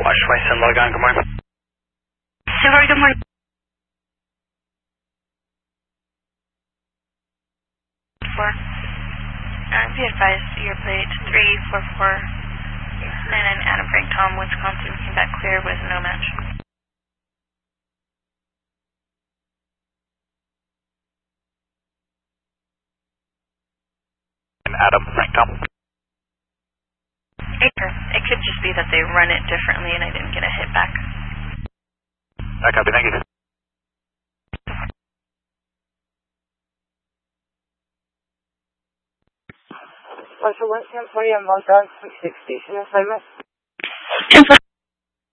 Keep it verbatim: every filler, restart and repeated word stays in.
March twenty-seven, log on, good morning. Silver, good morning. Four. Uh, be advised, your plate three four four nine nine Adam Frank Tom, Wisconsin, came back clear with no match. Adam Frank Tom. Acre. It could just be that they run it differently and I didn't get a hit back. I copy, thank you. Well, so once I'm twenty, I'm on down six sixty. Station assignment.